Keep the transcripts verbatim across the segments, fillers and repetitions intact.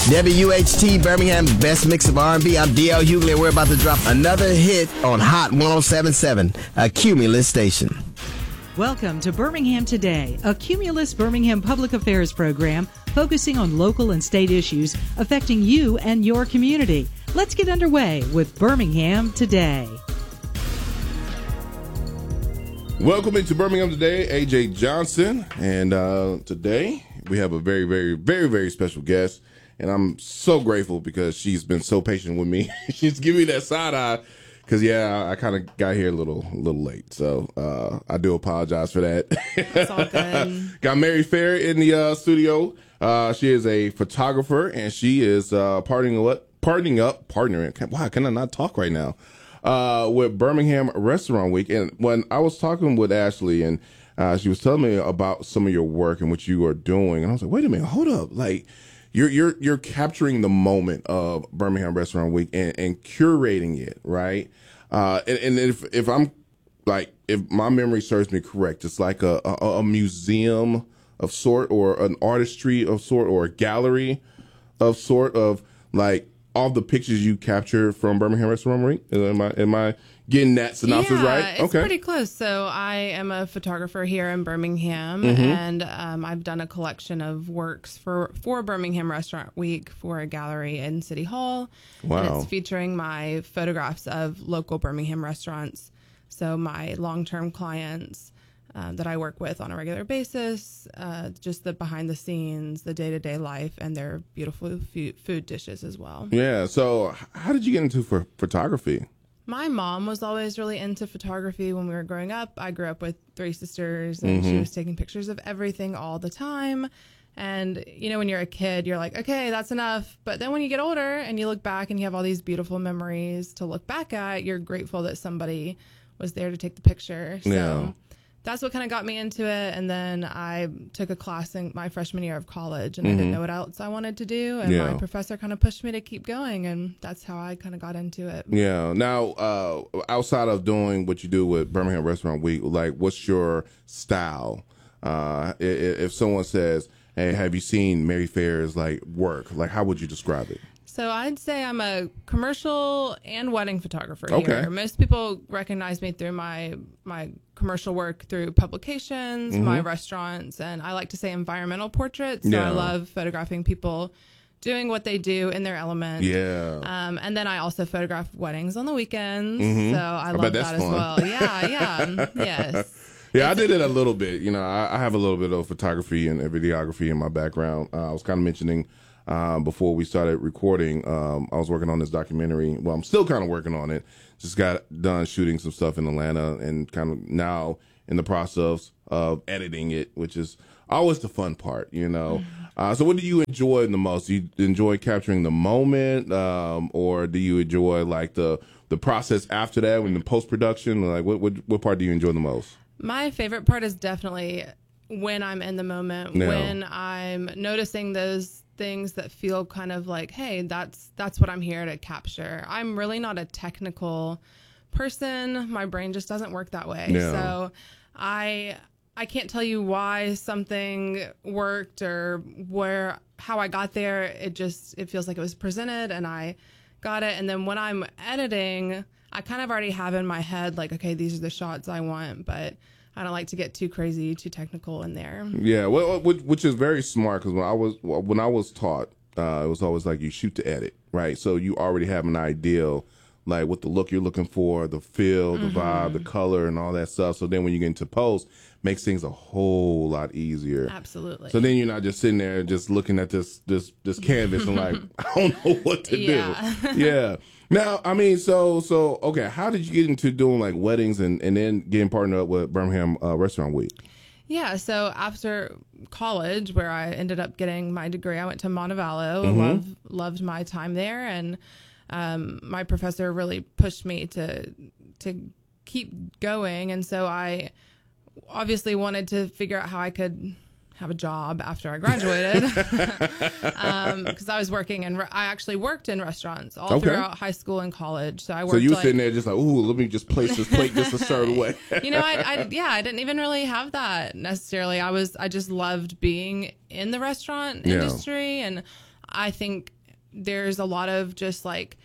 W H T Birmingham, best mix of R and B. I'm D L Hughley, and we're about to drop another hit on Hot one oh seven point seven, a Cumulus station. Welcome to Birmingham Today, a Cumulus Birmingham public affairs program focusing on local and state issues affecting you and your community. Let's get underway with Birmingham Today. Welcome into Birmingham Today, A J Johnson, and uh, today we have a very, very, very, very special guest. And I'm so grateful because she's been so patient with me. She's giving me that side eye because, yeah, I, I kind of got here a little a little late. So uh, I do apologize for that. It's all good. Got Mary Fair in the uh, studio. Uh, she is a photographer, and she is uh, partnering, up, partnering up, partnering. Wow, can I not talk right now? Uh, with Birmingham Restaurant Week. And when I was talking with Ashley, and uh, she was telling me about some of your work and what you are doing, and I was like, wait a minute, hold up. Like, You're you're you're capturing the moment of Birmingham Restaurant Week and, and curating it, right? Uh, and, and if if I'm like if my memory serves me correct, it's like a, a a museum of sort, or an artistry of sort, or a gallery of sort of like all the pictures you captured from Birmingham Restaurant Week. Am I am I getting that synopsis yeah, right? It's okay, pretty close. So I am a photographer here in Birmingham, Mm-hmm. and um, I've done a collection of works for, for Birmingham Restaurant Week for a gallery in City Hall. Wow. And it's featuring my photographs of local Birmingham restaurants. So my long-term clients um, that I work with on a regular basis, uh, just the behind the scenes, the day-to-day life, and their beautiful food, food dishes as well. Yeah. So how did you get into for photography? My mom was always really into photography when we were growing up. I grew up with three sisters, and Mm-hmm. she was taking pictures of everything all the time. And, you know, when you're a kid, you're like, okay, that's enough. But then when you get older and you look back and you have all these beautiful memories to look back at, you're grateful that somebody was there to take the picture. So Yeah. that's what kind of got me into it. And then I took a class in my freshman year of college, and I didn't know what else I wanted to do. And Yeah. my professor kind of pushed me to keep going, and that's how I kind of got into it. Yeah. Now, uh, outside of doing what you do with Birmingham Restaurant Week, like, what's your style? Uh, i- i- if someone says, "Hey, have you seen Mary Fair's like work?" Like, how would you describe it? So I'd say I'm a commercial and wedding photographer Okay. here. Most people recognize me through my my commercial work through publications, my restaurants, and I like to say environmental portraits. So Yeah. I love photographing people doing what they do in their element. Yeah. Um, and then I also photograph weddings on the weekends. Mhm. So I, I love bet that that's as fun. well. Yeah, yeah. Yes. Yeah, I did it a little bit. You know, I, I have a little bit of photography and videography in my background. Uh, I was kind of mentioning um, before we started recording, um, I was working on this documentary. Well, I'm still kind of working on it. Just got done shooting some stuff in Atlanta, and kind of now in the process of editing it, which is always the fun part, you know. Uh, so what do you enjoy the most? Do you enjoy capturing the moment, um, or do you enjoy like the the process after that, when the post-production? Like, what, what what part do you enjoy the most? My favorite part is definitely when I'm in the moment, Yeah. when I'm noticing those things that feel kind of like, hey, that's that's what I'm here to capture. I'm really not a technical person. My brain just doesn't work that way. Yeah. So I I can't tell you why something worked or where how I got there. It just it feels like it was presented and I got it. And then when I'm editing, I kind of already have in my head like, okay, these are the shots I want, but I don't like to get too crazy, too technical in there. Yeah, well, which, which is very smart, because when I was when I was taught, uh, it was always like you shoot to edit, right? So you already have an ideal, like what the look you're looking for, the feel, the vibe, the color, and all that stuff. So then when you get into post, makes things a whole lot easier. Absolutely. So then you're not just sitting there just looking at this this this canvas and like, I don't know what to Yeah. do. Yeah. Now, I mean, so so okay, how did you get into doing like weddings and, and then getting partnered up with Birmingham uh, Restaurant Week? Yeah, so after college, where I ended up getting my degree, I went to Montevallo. Mhm. Loved loved my time there, and um, my professor really pushed me to to keep going, and so I obviously wanted to figure out how I could have a job after I graduated, because um, I was working and re- I actually worked in restaurants all Okay. throughout high school and college. So I worked. So you were like, sitting there just like, ooh, let me just place this plate just a certain way. you know, I, I yeah, I didn't even really have that necessarily. I was I just loved being in the restaurant Yeah. industry, and I think there's a lot of just like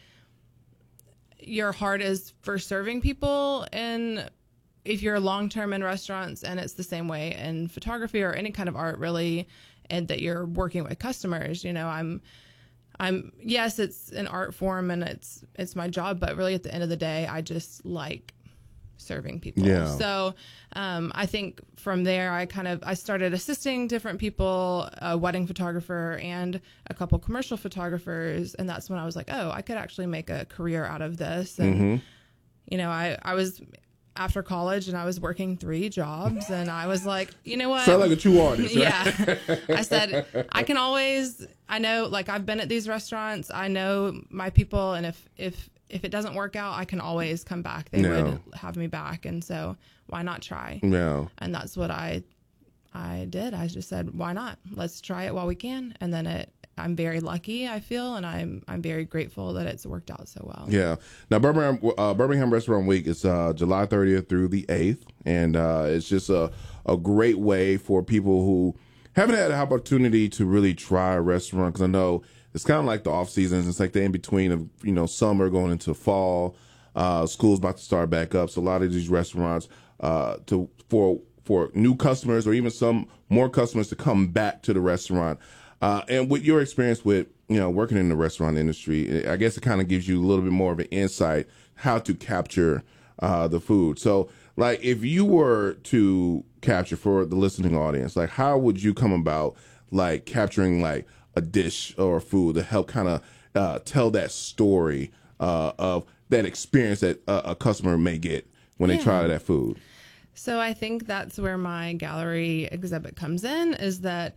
your heart is for serving people, and if you're long-term in restaurants, and it's the same way in photography or any kind of art really, and that you're working with customers, you know, I'm, I'm, yes, it's an art form and it's, it's my job, but really at the end of the day, I just like serving people. Yeah. So, um, I think from there, I kind of, I started assisting different people, a wedding photographer and a couple commercial photographers. And that's when I was like, oh, I could actually make a career out of this. And, Mm-hmm. you know, I, I was after college and I was working three jobs, and I was like, you know what? Sound like a true artist, right? Yeah. I said, I can always, I know, like I've been at these restaurants, I know my people. And if, if, if it doesn't work out, I can always come back. They No. would have me back. And so why not try? Yeah. And that's what I, I did. I just said, why not? Let's try it while we can. And then it, I'm very lucky, I feel, and I'm I'm very grateful that it's worked out so well. Yeah. Now, Birmingham uh, Birmingham Restaurant Week is uh, July thirtieth through the eighth, and uh, it's just a a great way for people who haven't had an opportunity to really try a restaurant, because I know it's kind of like the off seasons. It's like the in between of, you know, summer going into fall. Uh, school's about to start back up, so a lot of these restaurants uh, to for for new customers or even some more customers to come back to the restaurant. Uh, and with your experience with, you know, working in the restaurant industry, I guess it kind of gives you a little bit more of an insight how to capture uh, the food. So, like, if you were to capture for the listening audience, like, how would you come about, like, capturing, like, a dish or a food to help kind of uh, tell that story uh, of that experience that uh, a customer may get when Yeah. they try that food? So I think that's where my gallery exhibit comes in, is that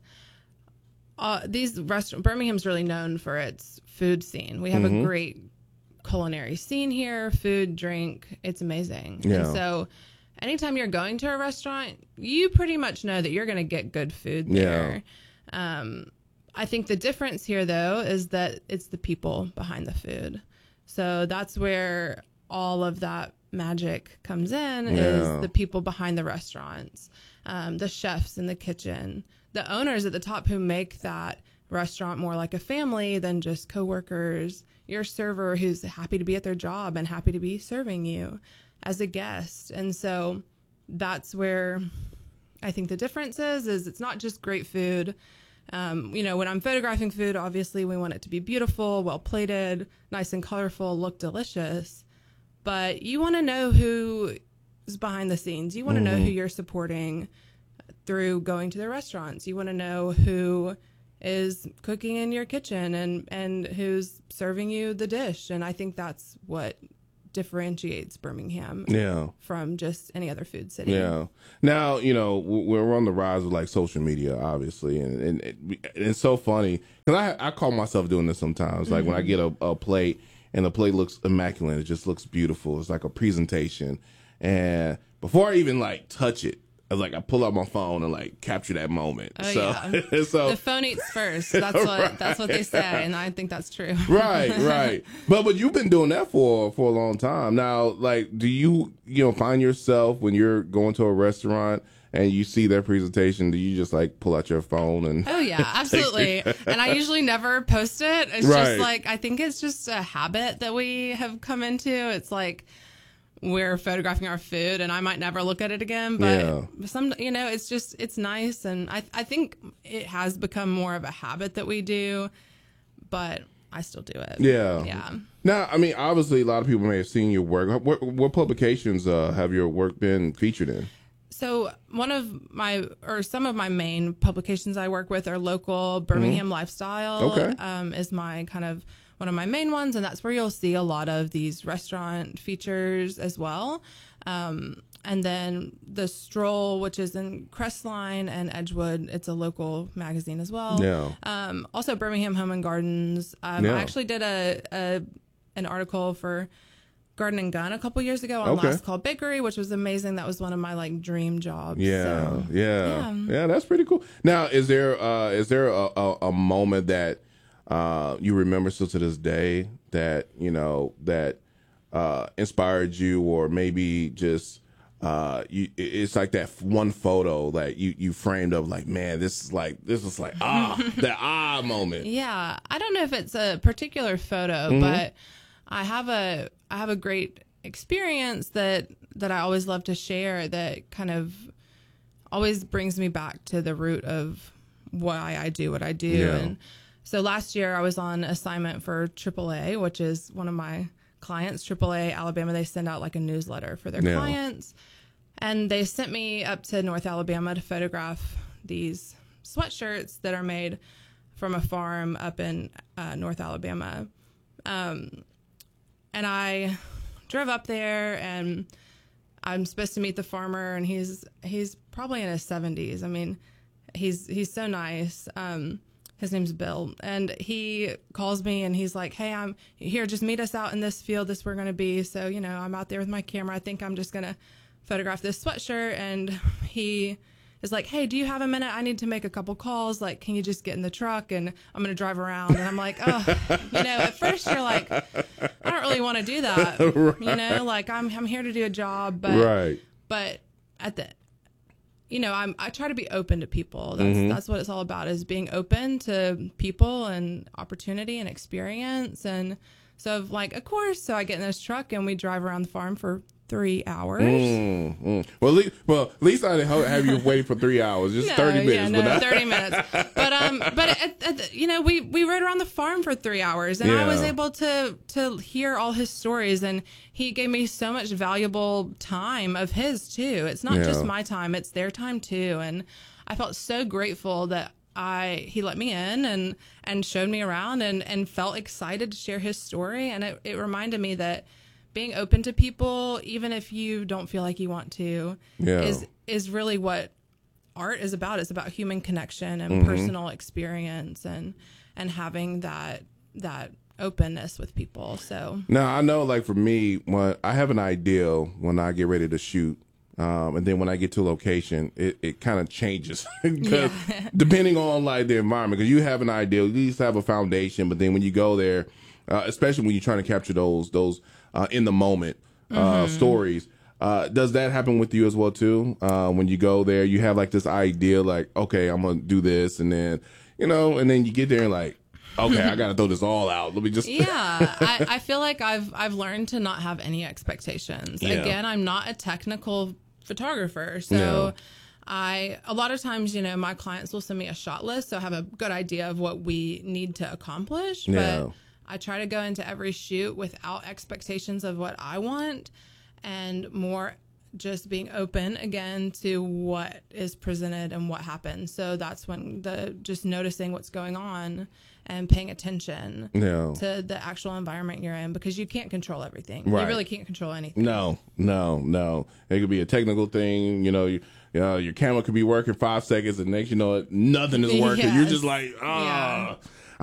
Uh, these restaurant Birmingham's really known for its food scene. We have Mm-hmm. a great culinary scene here, food, drink. It's amazing. Yeah. And so anytime you're going to a restaurant, you pretty much know that you're going to get good food there. Um, I think the difference here, though, is that it's the people behind the food. So that's where all of that magic comes in, Yeah. is the people behind the restaurants, um, the chefs in the kitchen, the owners at the top who make that restaurant more like a family than just coworkers, your server who's happy to be at their job and happy to be serving you as a guest. And so that's where I think the difference is, is it's not just great food. Um, you know, when I'm photographing food, obviously we want it to be beautiful, well plated, nice and colorful, look delicious. But you want to know who is behind the scenes. You want to Mm-hmm. know who you're supporting through going to the restaurants. You want to know who is cooking in your kitchen and, and who's serving you the dish. And I think that's what differentiates Birmingham Yeah. from just any other food city. Yeah. Now, you know, w- we're on the rise of like social media, obviously, and, and, it, and it's so funny because I I call myself doing this sometimes. Like when I get a, a plate and the plate looks immaculate, it just looks beautiful. It's like a presentation, and before I even like touch it, I was like I pull out my phone and like capture that moment. Oh, so, yeah. so The phone eats first. That's what Right. that's what they say, and I think that's true. right, right. But but you've been doing that for for a long time now. Like, do you you know find yourself when you're going to a restaurant and you see their presentation? Do you just like pull out your phone and? Oh yeah, absolutely. And I usually never post it. It's Right. just like I think it's just a habit that we have come into. It's like we're photographing our food and I might never look at it again, but Yeah. some, you know, it's just, it's nice. And I, I think it has become more of a habit that we do, but I still do it. Yeah. Yeah. Now, I mean, obviously, a lot of people may have seen your work. What, what publications uh, have your work been featured in? So one of my, or some of my main publications I work with are local. Birmingham Lifestyle Okay. um, is my kind of one of my main ones, and that's where you'll see a lot of these restaurant features as well. Um, and then the Stroll, which is in Crestline and Edgewood, it's a local magazine as well. Yeah. Um, also Birmingham Home and Gardens. Um, Yeah. I actually did a, a an article for Garden and Gun a couple years ago on Okay. Last Call Bakery, which was amazing. That was one of my like dream jobs. Yeah, So, yeah, yeah. yeah. That's pretty cool. Now, is there uh, is there a, a, a moment that uh, you remember still to this day that you know that uh, inspired you, or maybe just uh, you, it's like that one photo that you, you framed up like, man, this is like, this was like, ah, that ah moment. Yeah. I don't know if it's a particular photo, mm-hmm. but I have a, I have a great experience that, that I always love to share that kind of always brings me back to the root of why I do what I do. Yeah. And so last year I was on assignment for triple A, which is one of my clients, triple A Alabama. They send out like a newsletter for their yeah. clients. And they sent me up to North Alabama to photograph these sweatshirts that are made from a farm up in uh, North Alabama. Um, and I drove up there, and I'm supposed to meet the farmer, and he's he's probably in his seventies. I mean, he's he's so nice. Um, his name's Bill, and he calls me, and he's like, "Hey, I'm here. Just meet us out in this field. This is where we're gonna be." So, you know, I'm out there with my camera. I think I'm just gonna photograph this sweatshirt, and he is like, "Hey, do you have a minute? I need to make a couple calls. Like, can you just get in the truck and I'm going to drive around?" And I'm like, oh, you know, at first you're like, I don't really want to do that. Right. You know, like I'm, I'm here to do a job, but, right. but at the, you know, I'm, I try to be open to people. That's, mm-hmm. that's what it's all about, is being open to people and opportunity and experience. And so like, of course, so I get in this truck and we drive around the farm for three hours. Mm, mm. Well, at least, well, at least I didn't have you waiting for three hours, just no, thirty minutes. Yeah, no, but thirty minutes. But um, but at, at the, you know, we we rode around the farm for three hours, and yeah. I was able to to hear all his stories, and he gave me so much valuable time of his too. It's not yeah. just my time; it's their time too, and I felt so grateful that I he let me in and and showed me around and and felt excited to share his story, and it it reminded me that being open to people, even if you don't feel like you want to, yeah. is is really what art is about. It's about human connection and mm-hmm. personal experience, and and having that that openness with people. So now I know, like for me, when I have an idea when I get ready to shoot, um, and then when I get to a location, it, it kind of changes because yeah. depending on like the environment, because you have an idea, you at least have a foundation, but then when you go there, uh, especially when you're trying to capture those those Uh, in the moment uh, mm-hmm. stories. Uh, does that happen with you as well too? Uh, when you go there, you have like this idea, like, okay, I'm gonna do this, and then you know, and then you get there and like, okay, I gotta throw this all out. Let me just. yeah, I, I feel like I've I've learned to not have any expectations. Yeah. Again, I'm not a technical photographer, so. Yeah. I a lot of times, you know, my clients will send me a shot list, so I have a good idea of what we need to accomplish. But Yeah. I try to go into every shoot without expectations of what I want, and more just being open again to what is presented and what happens. So that's when the just noticing what's going on and paying attention Yeah. to the actual environment you're in, because you can't control everything. Right. You really can't control anything. No, no, no. It could be a technical thing. You know, you, you know, your camera could be working five seconds, and next you know it, nothing is working. Yes. You're just like, ah. Yeah.